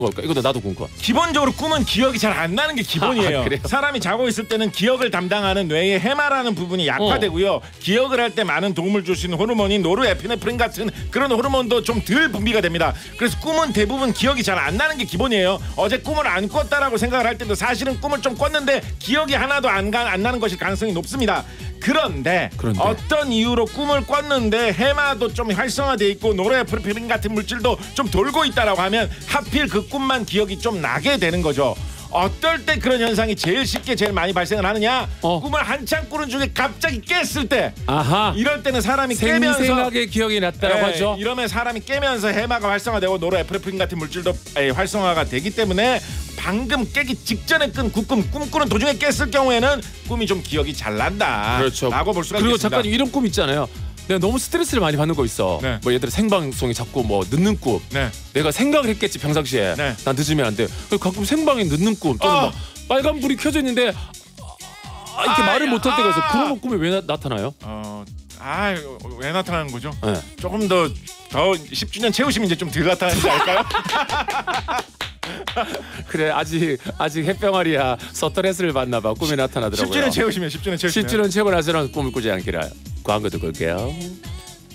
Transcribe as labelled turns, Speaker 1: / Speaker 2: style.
Speaker 1: 뭘까? 이것도 나도 궁금해.
Speaker 2: 기본적으로 꿈은 기억이 잘 안 나는 게 기본이에요.
Speaker 1: 그래요?
Speaker 2: 사람이 자고 있을 때는 기억을 담당하는 뇌의 해마라는 부분이 약화되고요. 기억을 할 때 많은 도움을 줄 수 있는 호르몬인 노르에피네프린 같은 그런 호르몬도 좀 덜 분비가 됩니다. 그래서 꿈은 대부분 기억이 잘 안 나는 게 기본이에요. 어제 꿈을 안 꿨다라고 생각을 할 때도 사실은 꿈을 좀 꿨는데 기억이 하나도 안 나는 것일 가능성이 높습니다. 그런데 어떤 이유로 꿈을 꿨는데 해마도 좀 활성화돼 있고 노르에피네프린 같은 물질도 좀 돌고 있다라고 하면 하필 그 꿈만 기억이 좀 나게 되는 거죠. 어떨 때 그런 현상이 제일 많이 발생을 하느냐? 꿈을 한참 꾸는 중에 갑자기 깼을 때.
Speaker 1: 아하.
Speaker 2: 이럴 때는 사람이 깨면서
Speaker 1: 생생하게 기억이 났다라고 하죠.
Speaker 2: 이러면 사람이 깨면서 해마가 활성화되고 노르에피네프린 같은 물질도 활성화가 되기 때문에 방금 깨기 직전에 꾼 꿈꾸는 도중에 깼을 경우에는 꿈이 좀 기억이 잘 난다.
Speaker 1: 그렇죠.
Speaker 2: 라고 볼 수가
Speaker 1: 그리고
Speaker 2: 있겠습니다.
Speaker 1: 작가님 이런 꿈 있잖아요. 내가 너무 스트레스를 많이 받는 거 있어.
Speaker 2: 네.
Speaker 1: 뭐 예를 들어 생방송이 자꾸 뭐 늦는 꿈.
Speaker 2: 네.
Speaker 1: 내가 생각을 했겠지 평상시에.
Speaker 2: 네.
Speaker 1: 난 늦으면 안 돼. 가끔 생방에 늦는 꿈 또는 막 빨간 불이 켜져 있는데 이렇게 말을 못할 때가 있어. 그런 꿈이 왜 나타나요?
Speaker 2: 왜 나타나는 거죠?
Speaker 1: 네.
Speaker 2: 조금 더 10주년 채우시면 이제 좀 덜 나타나지 않을까요?
Speaker 1: 그래 아직 햇병아리야 스트레스를 받나 봐. 꿈에 나타나더라고요.
Speaker 2: 10주년 채우시면 10주년 채우시면
Speaker 1: 10주년 채우고 나서는 꿈을 꾸지 않기라. 광고 듣고 올게요.